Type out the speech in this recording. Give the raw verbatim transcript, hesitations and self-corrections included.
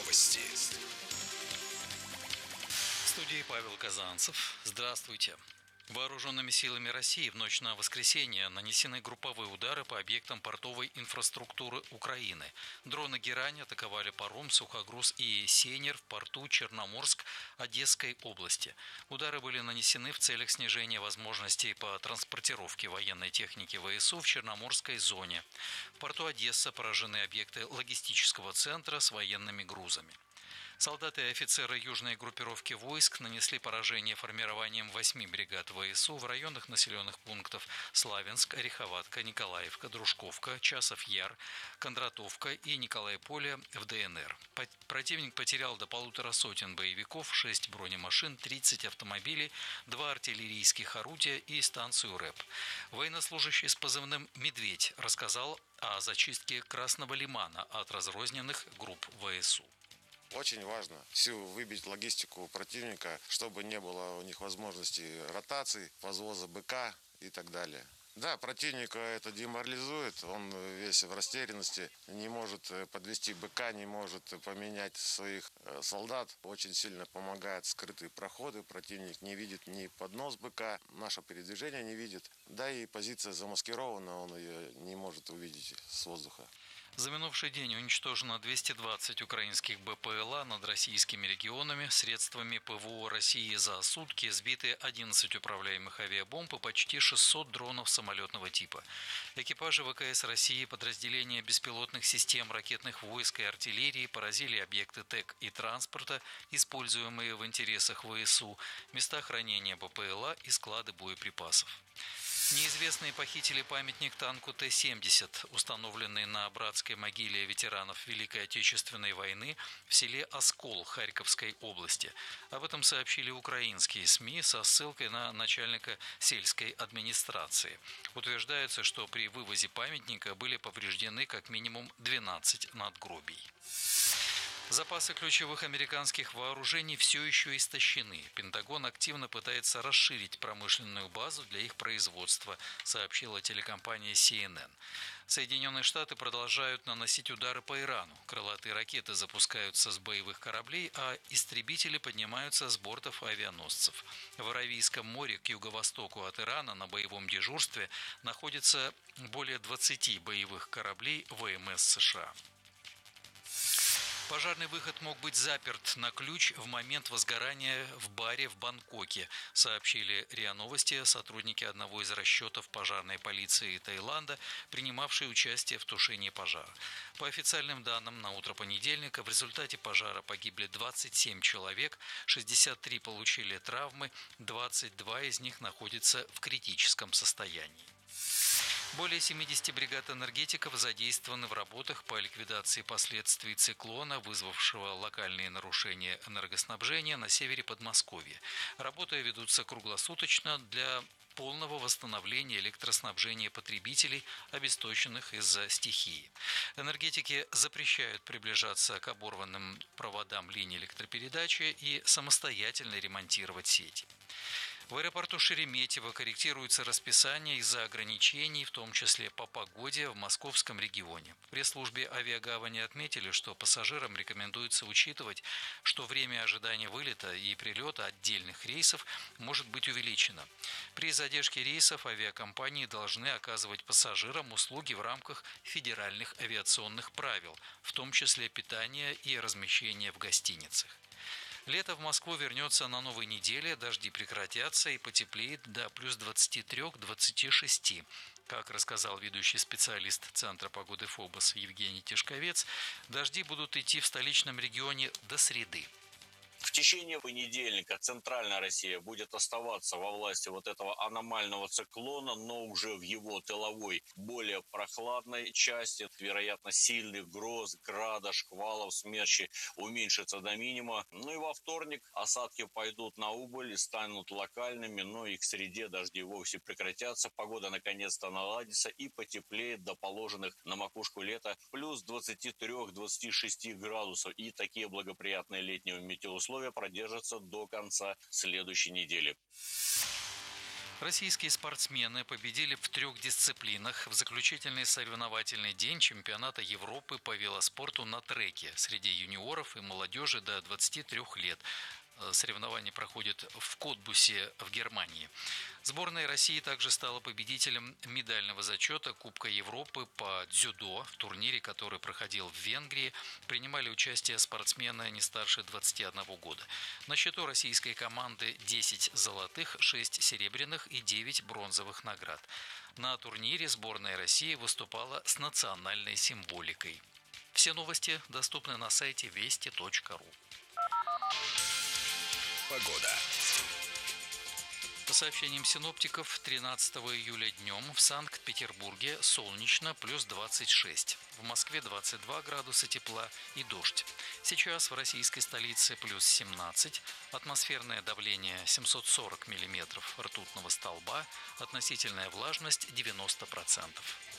Новости. В студии Павел Казанцев. Здравствуйте. Вооруженными силами России в ночь на воскресенье нанесены групповые удары по объектам портовой инфраструктуры Украины. Дроны «Герань» атаковали паром, сухогруз и сейнер в порту Черноморск Одесской области. Удары были нанесены в целях снижения возможностей по транспортировке военной техники ВСУ в Черноморской зоне. В порту Одесса поражены объекты логистического центра с военными грузами. Солдаты и офицеры южной группировки войск нанесли поражение формированием восьми бригад ВСУ в районах населенных пунктов Славянск, Ореховатка, Николаевка, Дружковка, Часов-Яр, Кондратовка и Николай-Поле в ДНР. Противник потерял до полутора сотен боевиков, шесть бронемашин, тридцать автомобилей, два артиллерийских орудия и станцию РЭП. Военнослужащий с позывным «Медведь» рассказал о зачистке Красного Лимана от разрозненных групп ВСУ. Очень важно всю выбить логистику противника, чтобы не было у них возможности ротаций, возвоза БК и так далее. Да, противника это деморализует, он весь в растерянности, не может подвести БК, не может поменять своих солдат. Очень сильно помогают скрытые проходы, противник не видит ни поднос БК, наше передвижение не видит. Да и позиция замаскирована, он ее не может увидеть с воздуха. За минувший день уничтожено двести двадцать украинских БПЛА над российскими регионами. Средствами ПВО России за сутки сбиты одиннадцать управляемых авиабомб и почти шестьсот дронов самолетного типа. Экипажи ВКС России, подразделения беспилотных систем ракетных войск и артиллерии поразили объекты ТЭК и транспорта, используемые в интересах ВСУ, места хранения БПЛА и склады боеприпасов. Неизвестные похитили памятник танку Т семьдесят, установленный на братской могиле ветеранов Великой Отечественной войны в селе Оскол Харьковской области. Об этом сообщили украинские СМИ со ссылкой на начальника сельской администрации. Утверждается, что при вывозе памятника были повреждены как минимум двенадцать надгробий. Запасы ключевых американских вооружений все еще истощены. Пентагон активно пытается расширить промышленную базу для их производства, сообщила телекомпания Си Эн Эн. Соединенные Штаты продолжают наносить удары по Ирану. Крылатые ракеты запускаются с боевых кораблей, а истребители поднимаются с бортов авианосцев. В Аравийском море к юго-востоку от Ирана на боевом дежурстве находится более двадцати боевых кораблей вэ эм эс США. Пожарный выход мог быть заперт на ключ в момент возгорания в баре в Бангкоке, сообщили РИА Новости сотрудники одного из расчетов пожарной полиции Таиланда, принимавшие участие в тушении пожара. По официальным данным, на утро понедельника в результате пожара погибли двадцать семь человек, шестьдесят три получили травмы, двадцать два из них находятся в критическом состоянии. Более семидесяти бригад энергетиков задействованы в работах по ликвидации последствий циклона, вызвавшего локальные нарушения энергоснабжения на севере Подмосковья. Работы ведутся круглосуточно для полного восстановления электроснабжения потребителей, обесточенных из-за стихии. Энергетики запрещают приближаться к оборванным проводам линий электропередачи и самостоятельно ремонтировать сети. В аэропорту Шереметьево корректируется расписание из-за ограничений, в том числе по погоде в московском регионе. В пресс-службе авиагавани отметили, что пассажирам рекомендуется учитывать, что время ожидания вылета и прилета отдельных рейсов может быть увеличено. При задержке рейсов авиакомпании должны оказывать пассажирам услуги в рамках федеральных авиационных правил, в том числе питание и размещение в гостиницах. Лето в Москву вернется на новой неделе, дожди прекратятся и потеплеет до плюс двадцати трёх — двадцати шести. Как рассказал ведущий специалист Центра погоды ФОБОС Евгений Тишковец, дожди будут идти в столичном регионе до среды. В течение понедельника центральная Россия будет оставаться во власти вот этого аномального циклона, но уже в его тыловой, более прохладной части. Вероятно, сильных гроз, града, шквалов, смерчи уменьшится до минимума. Ну и во вторник осадки пойдут на убыль и станут локальными, но и к среде дожди вовсе прекратятся. Погода наконец-то наладится и потеплеет до положенных на макушку лета плюс двадцати трёх — двадцати шести градусов. И такие благоприятные летние метеоусловия продержатся до конца следующей недели. Российские спортсмены победили в трех дисциплинах в заключительный соревновательный день чемпионата Европы по велоспорту на треке среди юниоров и молодежи до двадцати трёх лет. Соревнования проходят в Котбусе в Германии. Сборная России также стала победителем медального зачета Кубка Европы по дзюдо. В турнире, который проходил в Венгрии, принимали участие спортсмены не старше двадцати одного года. На счету российской команды десять золотых, шесть серебряных и девять бронзовых наград. На турнире сборная России выступала с национальной символикой. Все новости доступны на сайте вести точка ру. Погода. По сообщениям синоптиков, тринадцатого июля днем в Санкт-Петербурге солнечно, плюс двадцать шесть. В Москве двадцать два градуса тепла и дождь. Сейчас в российской столице плюс семнадцать. Атмосферное давление семьсот сорок миллиметров ртутного столба. Относительная влажность девяносто процентов.